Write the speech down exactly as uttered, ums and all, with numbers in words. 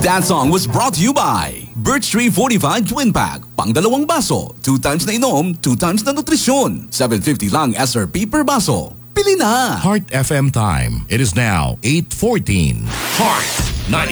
That song was brought to you by Birch Tree Fortified Twin Pack. Pang dalawang baso, two times na inom, two times na nutrisyon. seven fifty lang S R P per baso. Pili na! Heart F M time. It is now eight fourteen. Heart